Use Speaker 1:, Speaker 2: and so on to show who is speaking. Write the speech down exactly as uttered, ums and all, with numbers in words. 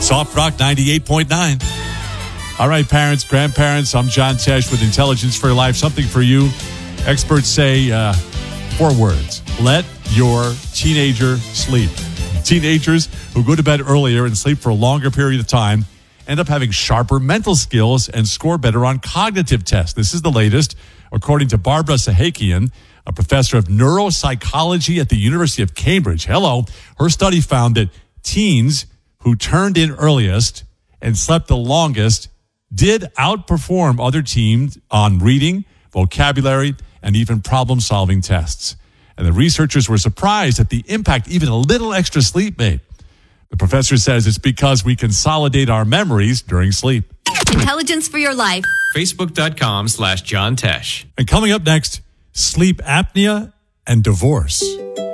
Speaker 1: Soft Rock ninety-eight point nine. All right, parents, grandparents, I'm John Tesh with Intelligence for Your Life. Something for you. Experts say uh, four words. Let your teenager sleep. Teenagers who go to bed earlier and sleep for a longer period of time end up having sharper mental skills and score better on cognitive tests. This is the latest, according to Barbara Sahakian, a professor of neuropsychology at the University of Cambridge. Hello. Her study found that teens who turned in earliest and slept the longest did outperform other teens on reading, vocabulary, and even problem-solving tests. And the researchers were surprised at the impact even a little extra sleep made. The professor says it's because we consolidate our memories during sleep.
Speaker 2: Intelligence for Your Life.
Speaker 3: Facebook.com slash John Tesh.
Speaker 1: And coming up next, sleep apnea and divorce.